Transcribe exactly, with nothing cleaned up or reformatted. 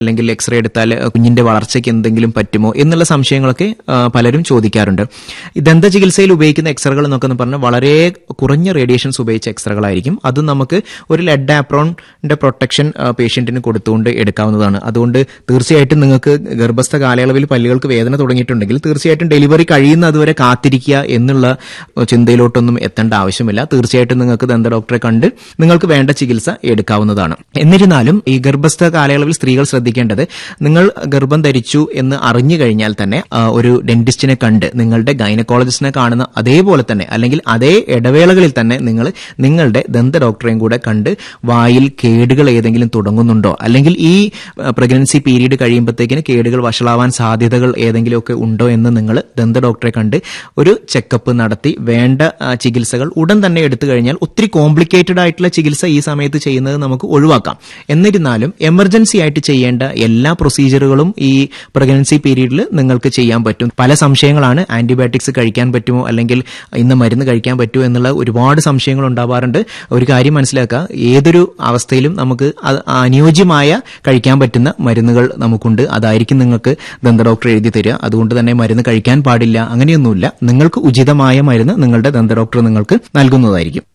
അല്ലെങ്കിൽ എക്സ്റേ എടുത്താൽ കുഞ്ഞിന്റെ വളർച്ചയ്ക്ക് എന്തെങ്കിലും പറ്റുമോ എന്നുള്ള സംശയങ്ങളൊക്കെ പലരും ചോദിക്കാറുണ്ട്. ദന്ത ചികിത്സയിൽ ഉപയോഗിക്കുന്ന എക്സ്റകൾ എന്നൊക്കെ പറഞ്ഞാൽ വളരെ കുറഞ്ഞ റേഡിയേഷൻസ് ഉപയോഗിച്ച എക്സ്റകളായിരിക്കും. അത് നമുക്ക് ഒരു ലെഡ് ആപ്രോണിന്റെ പ്രൊട്ടക്ഷൻ പേഷ്യന്റിന് കൊടുത്തുകൊണ്ട് എടുക്കാവുന്നതാണ്. അതുകൊണ്ട് തീർച്ചയായിട്ടും നിങ്ങൾക്ക് ഗർഭസ്ഥ കാലയളവിൽ പല്ലുകൾക്ക് വേദന തുടങ്ങിയിട്ടുണ്ടെങ്കിൽ തീർച്ചയായിട്ടും ഡെലിവറി കഴിയുന്ന അതുവരെ കാത്തിരിക്കുക എന്നുള്ള ചിന്തയിലോട്ടൊന്നും എത്തേണ്ട ആവശ്യമില്ല. തീർച്ചയായിട്ടും നിങ്ങൾക്ക് ദന്ത ഡോക്ടറെ കണ്ട് നിങ്ങൾക്ക് വേണ്ട ചികിത്സ എടുക്കാവുന്നതാണ്. എന്നിരുന്നാലും ഈ ഗർഭസ്ഥ കാലയളവിൽ സ്ത്രീകൾ ശ്രദ്ധിക്കേണ്ടത്, നിങ്ങൾ ഗർഭം ധരിച്ചു എന്ന് അറിഞ്ഞു കഴിഞ്ഞാൽ തന്നെ ഒരു ഡെന്റിസ്റ്റിനെ കണ്ട് നിങ്ങളുടെ ഗൈനക്കോളജിസ്റ്റിനെ കാണുന്ന അതേപോലെ തന്നെ അല്ലെങ്കിൽ അതേ ഇടവേളകളിൽ തന്നെ നിങ്ങൾ നിങ്ങളുടെ ദന്ത ഡോക്ടറെയും കൂടെ കണ്ട് വായിൽ കേടുകൾ ഏതെങ്കിലും തുടങ്ങുന്നുണ്ടോ, അല്ലെങ്കിൽ ഈ പ്രഗ്നൻസി പീരീഡ് കഴിയുമ്പോഴത്തേക്കിന് കേടുകൾ വഷളാവാൻ സാധ്യതകൾ ഏതെങ്കിലുമൊക്കെ ഉണ്ടോ എന്ന് നിങ്ങൾ ദന്ത ഡോക്ടറെ കണ്ട് ഒരു ചെക്കപ്പ് നടത്തി വേണ്ട ചികിത്സകൾ ഉടൻ തന്നെ എടുത്തു കഴിഞ്ഞാൽ ഒത്തിരി കോംപ്ലിക്കേറ്റഡ് ആയിട്ടുള്ള ചികിത്സ ഈ സമയത്ത് ചെയ്യുന്നത് നമുക്ക് ഒഴിവാക്കാം. എന്നിരുന്നാലും എമർജൻസി ആയിട്ട് ചെയ്യേണ്ട എല്ലാ പ്രൊസീജിയറുകളും ഈ പ്രഗ്നൻസി പീരീഡിൽ നിങ്ങൾക്ക് ചെയ്യാൻ പറ്റും. പല സംശയങ്ങളാണ്, ആന്റിബയോട്ടിക്സ് കഴിക്കാൻ പറ്റുമോ അല്ലെങ്കിൽ ഇന്ന് മരുന്ന് കഴിക്കാൻ പറ്റുമോ എന്നുള്ള ഒരുപാട് സംശയങ്ങൾ ഉണ്ടാവാറുണ്ട്. ഒരു കാര്യം മനസ്സിലാക്കുക, ഏതൊരു അവസ്ഥയിലും നമുക്ക് അനുയോജ്യമായ കഴിക്കാൻ പറ്റുന്ന മരുന്നുകൾ നമുക്കുണ്ട്. അതായിരിക്കും നിങ്ങൾക്ക് ദന്ത ഡോക്ടർ എഴുതി തരിക. അതുകൊണ്ട് തന്നെ മരുന്ന് കഴിക്കാൻ പാടില്ല അങ്ങനെയൊന്നുമില്ല. നിങ്ങൾക്ക് ഉചിതമായ മരുന്ന് നിങ്ങളുടെ ദന്ത ഡോക്ടർ നിങ്ങൾക്ക് നൽകുന്നതായിരിക്കും.